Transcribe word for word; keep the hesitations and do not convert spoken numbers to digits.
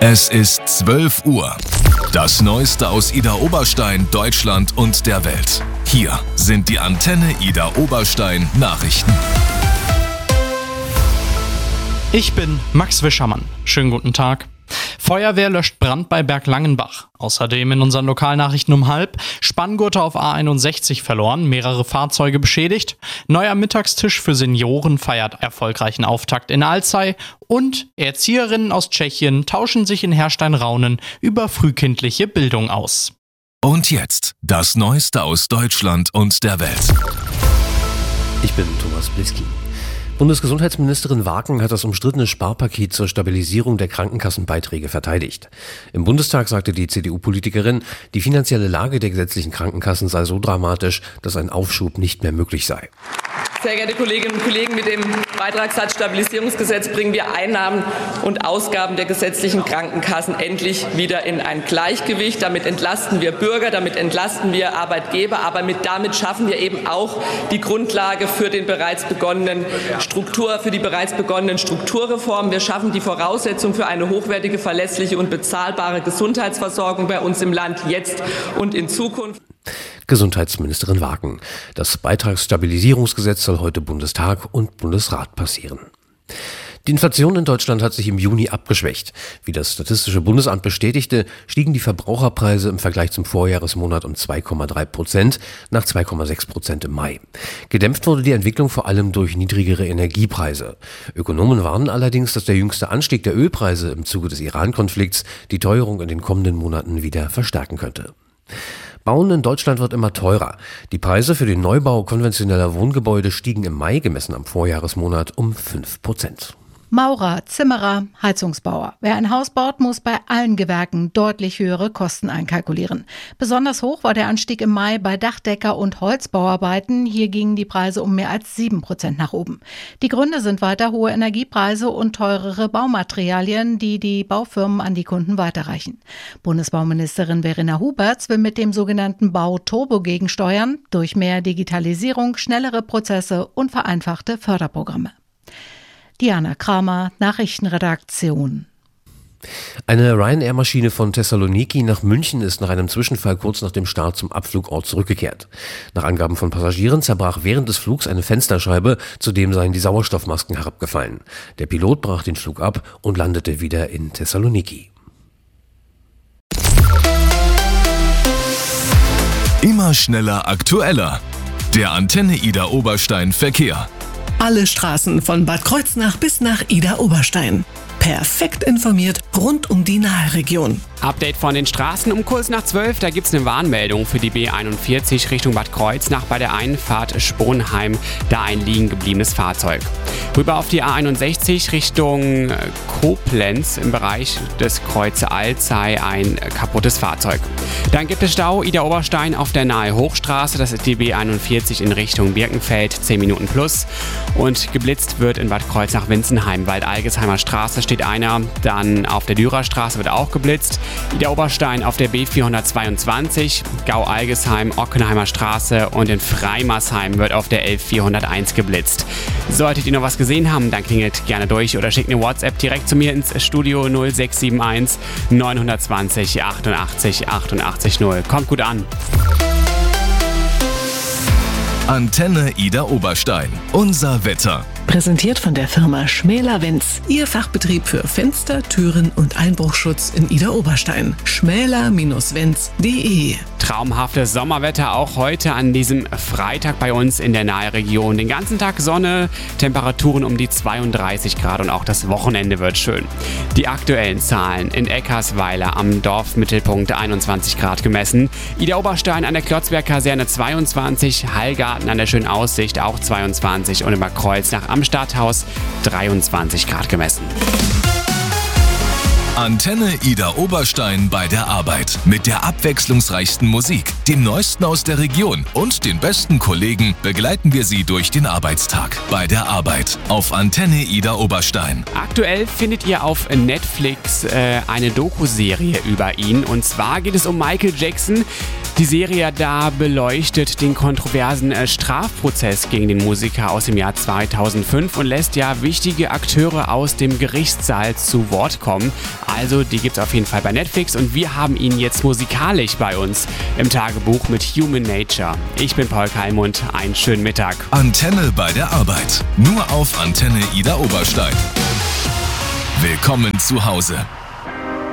Es ist zwölf Uhr. Das Neueste aus Idar Oberstein, Deutschland und der Welt. Hier sind die Antenne Idar Oberstein Nachrichten. Ich bin Max Wischermann. Schönen guten Tag. Feuerwehr löscht Brand bei Berglangenbach. Außerdem in unseren Lokalnachrichten um halb. Spanngurte auf A einundsechzig verloren, mehrere Fahrzeuge beschädigt. Neuer Mittagstisch für Senioren feiert erfolgreichen Auftakt in Alzey. Und Erzieherinnen aus Tschechien tauschen sich in Herstein-Raunen über frühkindliche Bildung aus. Und jetzt das Neueste aus Deutschland und der Welt. Ich bin Thomas Bliski. Bundesgesundheitsministerin Waken hat das umstrittene Sparpaket zur Stabilisierung der Krankenkassenbeiträge verteidigt. Im Bundestag sagte die C D U-Politikerin, die finanzielle Lage der gesetzlichen Krankenkassen sei so dramatisch, dass ein Aufschub nicht mehr möglich sei. Sehr geehrte Kolleginnen und Kollegen, mit dem Beitragssatzstabilisierungsgesetz bringen wir Einnahmen und Ausgaben der gesetzlichen Krankenkassen endlich wieder in ein Gleichgewicht. Damit entlasten wir Bürger, damit entlasten wir Arbeitgeber, aber mit, damit schaffen wir eben auch die Grundlage für den bereits begonnenen Struktur, für die bereits begonnenen Strukturreformen. Wir schaffen die Voraussetzung für eine hochwertige, verlässliche und bezahlbare Gesundheitsversorgung bei uns im Land jetzt und in Zukunft. Gesundheitsministerin Waken. Das Beitragsstabilisierungsgesetz soll heute Bundestag und Bundesrat passieren. Die Inflation in Deutschland hat sich im Juni abgeschwächt. Wie das Statistische Bundesamt bestätigte, stiegen die Verbraucherpreise im Vergleich zum Vorjahresmonat um zwei Komma drei Prozent nach zwei Komma sechs Prozent im Mai. Gedämpft wurde die Entwicklung vor allem durch niedrigere Energiepreise. Ökonomen warnen allerdings, dass der jüngste Anstieg der Ölpreise im Zuge des Iran-Konflikts die Teuerung in den kommenden Monaten wieder verstärken könnte. Bauen in Deutschland wird immer teurer. Die Preise für den Neubau konventioneller Wohngebäude stiegen im Mai, gemessen am Vorjahresmonat, um fünf Prozent. Maurer, Zimmerer, Heizungsbauer. Wer ein Haus baut, muss bei allen Gewerken deutlich höhere Kosten einkalkulieren. Besonders hoch war der Anstieg im Mai bei Dachdecker- und Holzbauarbeiten. Hier gingen die Preise um mehr als sieben Prozent nach oben. Die Gründe sind weiter hohe Energiepreise und teurere Baumaterialien, die die Baufirmen an die Kunden weiterreichen. Bundesbauministerin Verena Huberts will mit dem sogenannten Bau-Turbo gegensteuern, durch mehr Digitalisierung, schnellere Prozesse und vereinfachte Förderprogramme. Diana Kramer, Nachrichtenredaktion. Eine Ryanair-Maschine von Thessaloniki nach München ist nach einem Zwischenfall kurz nach dem Start zum Abflugort zurückgekehrt. Nach Angaben von Passagieren zerbrach während des Flugs eine Fensterscheibe, zudem seien die Sauerstoffmasken herabgefallen. Der Pilot brach den Flug ab und landete wieder in Thessaloniki. Immer schneller, aktueller. Der Antenne Idar Oberstein Verkehr. Alle Straßen von Bad Kreuznach bis nach Idar Oberstein. Perfekt informiert rund um die Naheregion. Update von den Straßen um kurz nach zwölf. Da gibt es eine Warnmeldung für die B einundvierzig Richtung Bad Kreuznach bei der Einfahrt Sponheim. Da ein liegen gebliebenes Fahrzeug. Rüber auf die A einundsechzig Richtung Koblenz im Bereich des Kreuze Alzey ein kaputtes Fahrzeug. Dann gibt es Stau Idar Oberstein auf der Nahe Hochstraße. Das ist die B einundvierzig in Richtung Birkenfeld, zehn Minuten plus. Und geblitzt wird in Bad Kreuznach-Winzenheim, Wald-Algesheimer Straße steht einer. Dann auf der Dürerstraße wird auch geblitzt. Idar Oberstein auf der B vierhundertzweiundzwanzig, Gau-Algesheim, Ockenheimer Straße und in Freimersheim wird auf der L vierhunderteins geblitzt. Solltet ihr noch was gesehen haben, dann klingelt gerne durch oder schickt eine WhatsApp direkt zu mir ins Studio null sechs sieben eins neun zwei null achtundachtzig achtundachtzig null. Kommt gut an. Antenne Idar Oberstein. Unser Wetter. Präsentiert von der Firma Schmäler-Wenz. Ihr Fachbetrieb für Fenster, Türen und Einbruchschutz in Idar Oberstein. schmäler Bindestrich wenz punkt de. Traumhaftes Sommerwetter auch heute an diesem Freitag bei uns in der Naheregion. Den ganzen Tag Sonne, Temperaturen um die zweiunddreißig Grad und auch das Wochenende wird schön. Die aktuellen Zahlen: in Eckersweiler am Dorfmittelpunkt einundzwanzig Grad gemessen, Idar Oberstein an der Klotzberg-Kaserne zweiundzwanzig, Hallgarten an der Schönen Aussicht auch zweiundzwanzig und in Bad Kreuznach am Stadthaus dreiundzwanzig Grad gemessen. Antenne Idar Oberstein bei der Arbeit. Mit der abwechslungsreichsten Musik, dem Neuesten aus der Region und den besten Kollegen begleiten wir Sie durch den Arbeitstag. Bei der Arbeit auf Antenne Idar Oberstein. Aktuell findet ihr auf Netflix äh, eine Doku-Serie über ihn. Und zwar geht es um Michael Jackson. Die Serie da beleuchtet den kontroversen äh, Strafprozess gegen den Musiker aus dem Jahr zweitausendfünf und lässt ja wichtige Akteure aus dem Gerichtssaal zu Wort kommen. Also die gibt's auf jeden Fall bei Netflix und wir haben ihn jetzt musikalisch bei uns im Tagebuch mit Human Nature. Ich bin Paul Kalmund, einen schönen Mittag. Antenne bei der Arbeit. Nur auf Antenne Idar Oberstein. Willkommen zu Hause.